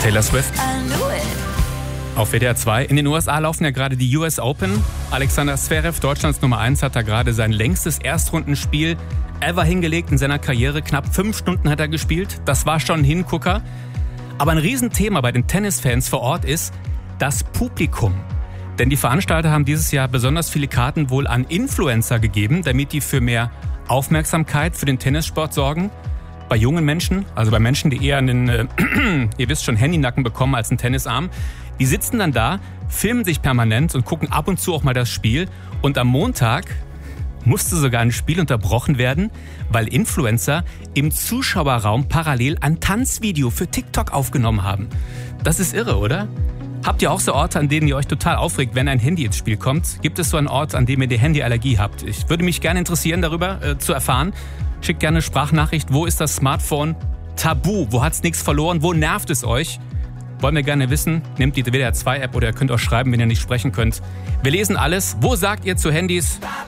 Taylor Swift. Auf WDR 2. In den USA laufen ja gerade die US Open. Alexander Zverev, Deutschlands Nummer 1, hat da gerade sein längstes Erstrundenspiel ever hingelegt in seiner Karriere. Knapp 5 Stunden hat er gespielt. Das war schon ein Hingucker. Aber ein Riesenthema bei den Tennisfans vor Ort ist das Publikum. Denn die Veranstalter haben dieses Jahr besonders viele Karten wohl an Influencer gegeben, damit die für mehr Aufmerksamkeit für den Tennissport sorgen. Bei jungen Menschen, also bei Menschen, die eher einen, ihr wisst schon, Handynacken bekommen als einen Tennisarm, die sitzen dann da, filmen sich permanent und gucken ab und zu auch mal das Spiel. Und am Montag musste sogar ein Spiel unterbrochen werden, weil Influencer im Zuschauerraum parallel ein Tanzvideo für TikTok aufgenommen haben. Das ist irre, oder? Habt ihr auch so Orte, an denen ihr euch total aufregt, wenn ein Handy ins Spiel kommt? Gibt es so einen Ort, an dem ihr die Handyallergie habt? Ich würde mich gerne interessieren, darüber zu erfahren. Schickt gerne eine Sprachnachricht. Wo ist das Smartphone tabu? Wo hat's nichts verloren? Wo nervt es euch? Wollen wir gerne wissen. Nehmt die WDR 2 App oder ihr könnt auch schreiben, wenn ihr nicht sprechen könnt. Wir lesen alles. Wo sagt ihr zu Handys?